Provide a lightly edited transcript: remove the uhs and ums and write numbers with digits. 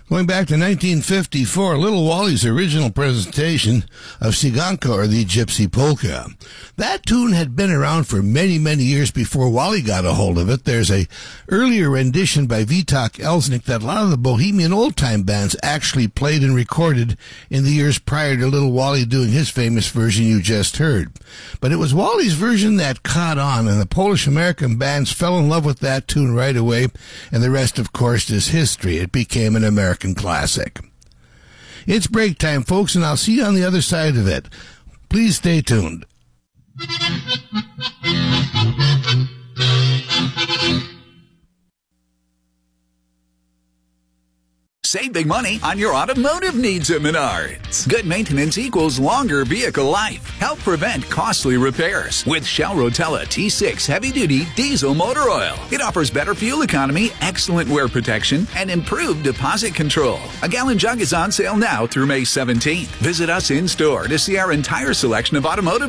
Going back to 1954, Little Wally's original presentation of Siganka, or the Gypsy Polka. That tune had been around for many, many years before Wally got a hold of it. There's a earlier rendition by Vitak Elsnik that a lot of the Bohemian old-time bands actually played and recorded in the years prior to Little Wally doing his famous version you just heard. But it was Wally's version that caught on, and the Polish-American bands fell in love with that tune right away, and the rest, of course, is history. It became an American classic. It's break time, folks, and I'll see you on the other side of it. Please stay tuned. Save big money on your automotive needs at Menards. Good maintenance equals longer vehicle life. Help prevent costly repairs with Shell Rotella T6 heavy-duty diesel motor oil. It offers better fuel economy, excellent wear protection, and improved deposit control. A gallon jug is on sale now through May 17th. Visit us in-store to see our entire selection of automotive